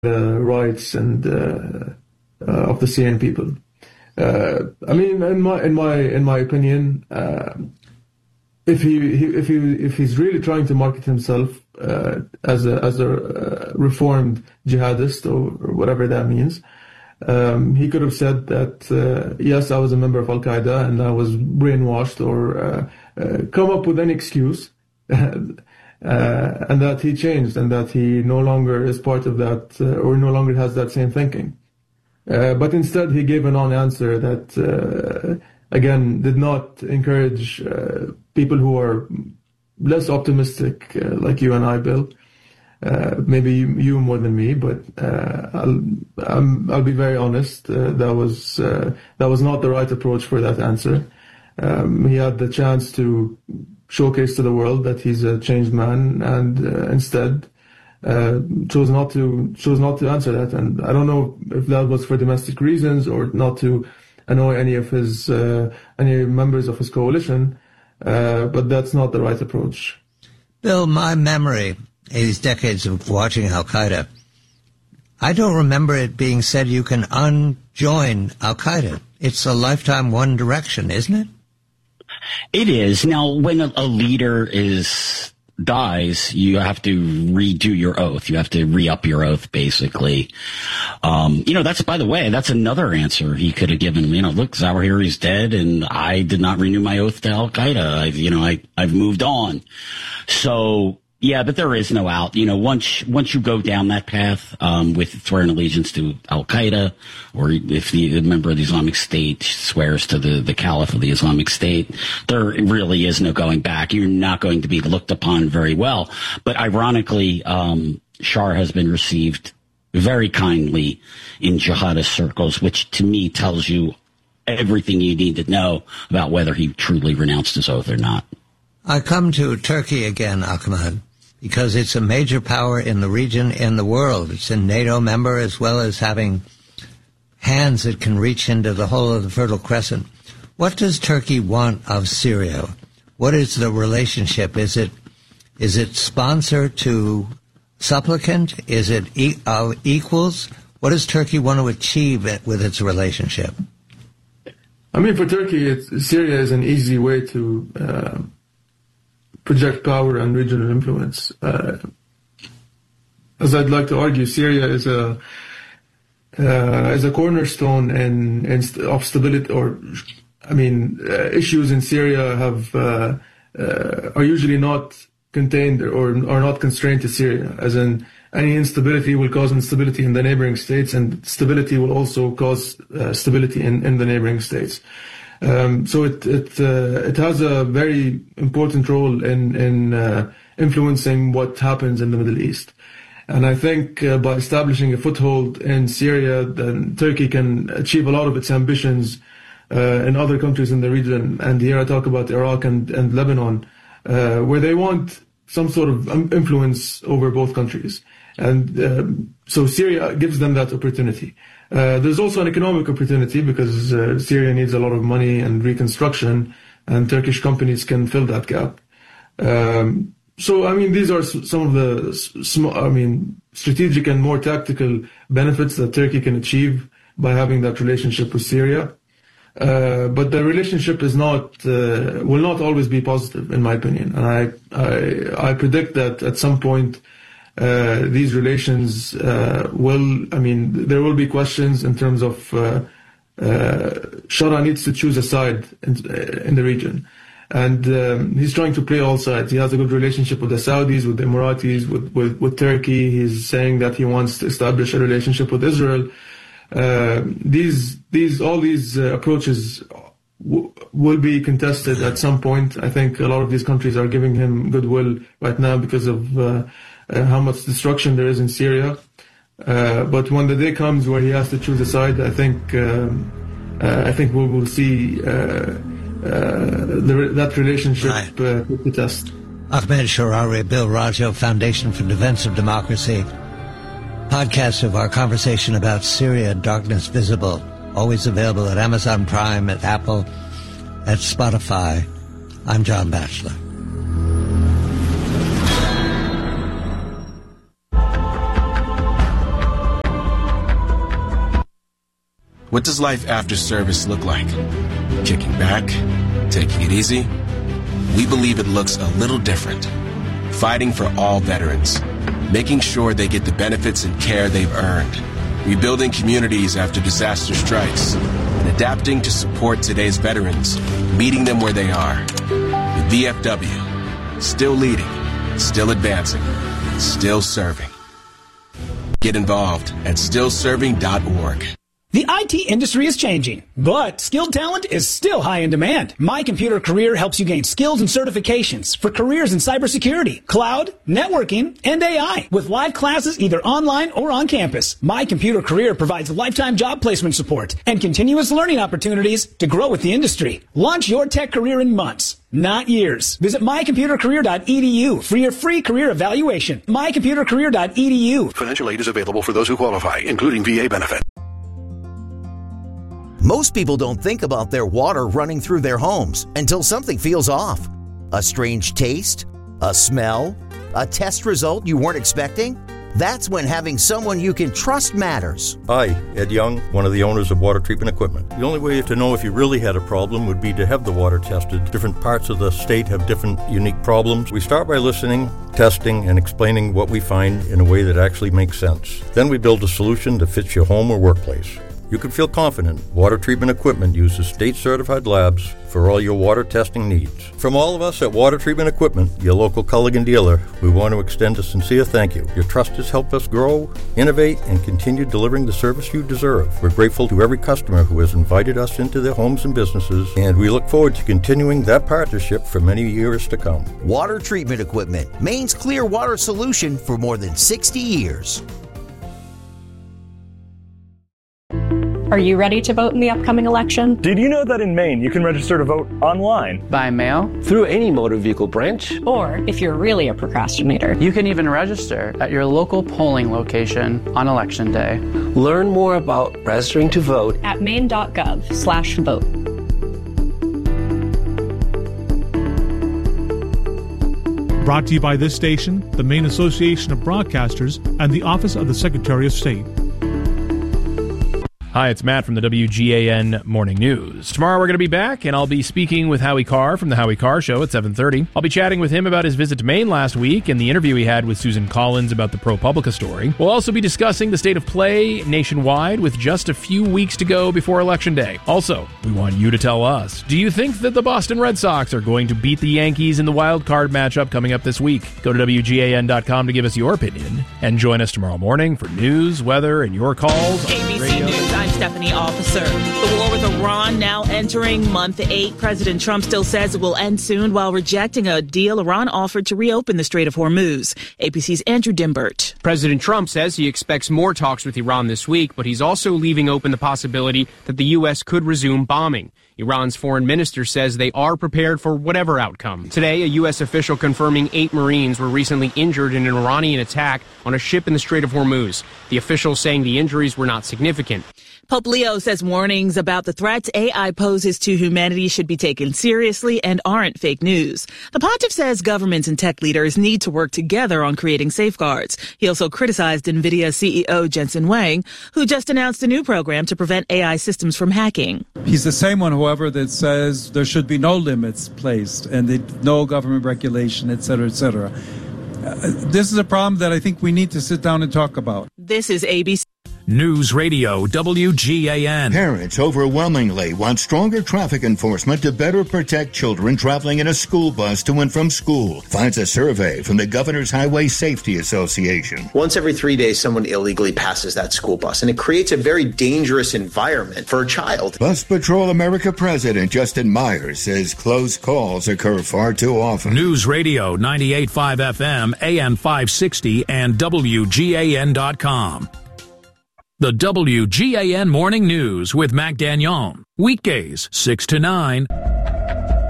the rights and of the Syrian people. I mean, in my opinion, if he's really trying to market himself as a reformed jihadist or whatever that means, he could have said that yes, I was a member of Al Qaeda and I was brainwashed, or come up with any excuse, and that he changed and that he no longer is part of that or no longer has that same thinking. But instead, he gave a non-answer that, again, did not encourage people who are less optimistic, like you and I, Bill. Maybe you more than me, but I'll be very honest. That was not the right approach for that answer. He had the chance to showcase to the world that he's a changed man, and instead chose not to answer that. And I don't know if that was for domestic reasons or not to annoy any members of his coalition, but that's not the right approach. Bill, my memory, these decades of watching Al Qaeda, I don't remember it being said you can unjoin Al Qaeda. It's a lifetime one direction, isn't it? It is. Now, when a leader dies, you have to redo your oath. You have to re-up your oath, basically. That's, by the way, that's another answer he could have given. Look, Zawahiri's dead, and I did not renew my oath to Al Qaeda. I've moved on. So, yeah, but there is no out. Once you go down that path, with swearing allegiance to Al Qaeda, or if the member of the Islamic State swears to the Caliph of the Islamic State, there really is no going back. You're not going to be looked upon very well. But ironically, Shar has been received very kindly in jihadist circles, which to me tells you everything you need to know about whether he truly renounced his oath or not. I come to Turkey again, Ahmad, because it's a major power in the region, in the world. It's a NATO member, as well as having hands that can reach into the whole of the Fertile Crescent. What does Turkey want of Syria? What is the relationship? Is it sponsor to supplicant? Is it equals? What does Turkey want to achieve with its relationship? I mean, for Turkey, Syria is an easy way to project power and regional influence. As I'd like to argue, Syria is a cornerstone of stability. Issues in Syria are usually not contained or are not constrained to Syria. As in, any instability will cause instability in the neighboring states, and stability will also cause stability in the neighboring states. So it has a very important role in influencing what happens in the Middle East. And I think by establishing a foothold in Syria, then Turkey can achieve a lot of its ambitions in other countries in the region. And here I talk about Iraq and Lebanon, where they want some sort of influence over both countries. And so Syria gives them that opportunity. There's also an economic opportunity because Syria needs a lot of money and reconstruction, and Turkish companies can fill that gap. These are some of the strategic and more tactical benefits that Turkey can achieve by having that relationship with Syria. But the relationship will not always be positive, in my opinion. And I predict that at some point, these relations there will be questions in terms of Shara needs to choose a side in the region. And he's trying to play all sides. He has a good relationship with the Saudis, with the Emiratis, with Turkey. He's saying that he wants to establish a relationship with Israel. All these approaches will be contested at some point. I think a lot of these countries are giving him goodwill right now because of how much destruction there is in Syria. But when the day comes where he has to choose a side, I think we will see that relationship put to test. Ahmed Sharawi, Bill Rajo, Foundation for Defense of Democracy. Podcast of our conversation about Syria, Darkness Visible. Always available at Amazon Prime, at Apple, at Spotify. I'm John Batchelor. What does life after service look like? Kicking back? Taking it easy? We believe it looks a little different. Fighting for all veterans. Making sure they get the benefits and care they've earned. Rebuilding communities after disaster strikes. And adapting to support today's veterans. Meeting them where they are. The VFW. Still leading. Still advancing. Still serving. Get involved at stillserving.org. The IT industry is changing, but skilled talent is still high in demand. My Computer Career helps you gain skills and certifications for careers in cybersecurity, cloud, networking, and AI with live classes either online or on campus. My Computer Career provides lifetime job placement support and continuous learning opportunities to grow with the industry. Launch your tech career in months, not years. Visit mycomputercareer.edu for your free career evaluation. mycomputercareer.edu. Financial aid is available for those who qualify, including VA benefit. Most people don't think about their water running through their homes until something feels off. A strange taste? A smell? A test result you weren't expecting? That's when having someone you can trust matters. Hi, Ed Young, one of the owners of Water Treatment Equipment. The only way to know if you really had a problem would be to have the water tested. Different parts of the state have different unique problems. We start by listening, testing, and explaining what we find in a way that actually makes sense. Then we build a solution that fits your home or workplace. You can feel confident Water Treatment Equipment uses state-certified labs for all your water testing needs. From all of us at Water Treatment Equipment, your local Culligan dealer, we want to extend a sincere thank you. Your trust has helped us grow, innovate, and continue delivering the service you deserve. We're grateful to every customer who has invited us into their homes and businesses, and we look forward to continuing that partnership for many years to come. Water Treatment Equipment, Maine's clear water solution for more than 60 years. Are you ready to vote in the upcoming election? Did you know that in Maine you can register to vote online? By mail? Through any motor vehicle branch? Or, if you're really a procrastinator, you can even register at your local polling location on Election Day. Learn more about registering to vote at maine.gov/vote. Brought to you by this station, the Maine Association of Broadcasters, and the Office of the Secretary of State. Hi, it's Matt from the WGAN Morning News. Tomorrow we're going to be back, and I'll be speaking with Howie Carr from The Howie Carr Show at 7:30. I'll be chatting with him about his visit to Maine last week and the interview he had with Susan Collins about the ProPublica story. We'll also be discussing the state of play nationwide with just a few weeks to go before Election Day. Also, we want you to tell us, do you think that the Boston Red Sox are going to beat the Yankees in the wild card matchup coming up this week? Go to WGAN.com to give us your opinion, and join us tomorrow morning for news, weather, and your calls. ABC News, I'm Stephanie Officer. The war with Iran now entering month 8. President Trump still says it will end soon while rejecting a deal Iran offered to reopen the Strait of Hormuz. ABC's Andrew Dimbert. President Trump says he expects more talks with Iran this week, but he's also leaving open the possibility that the U.S. could resume bombing. Iran's foreign minister says they are prepared for whatever outcome. Today, a U.S. official confirming 8 Marines were recently injured in an Iranian attack on a ship in the Strait of Hormuz. The official saying the injuries were not significant. Pope Leo says warnings about the threats AI poses to humanity should be taken seriously and aren't fake news. The pontiff says governments and tech leaders need to work together on creating safeguards. He also criticized NVIDIA CEO Jensen Huang, who just announced a new program to prevent AI systems from hacking. He's the same one, however, that says there should be no limits placed and no government regulation, et cetera, et cetera. This is a problem that I think we need to sit down and talk about. This is ABC. News Radio WGAN. Parents overwhelmingly want stronger traffic enforcement to better protect children traveling in a school bus to and from school, finds a survey from the Governor's Highway Safety Association. Once every 3 days, someone illegally passes that school bus, and it creates a very dangerous environment for a child. Bus Patrol America President Justin Myers says close calls occur far too often. News Radio 98.5 FM, AM 560, and WGAN.com. The WGAN Morning News with Mac Dagnon. Weekdays, 6 to 9.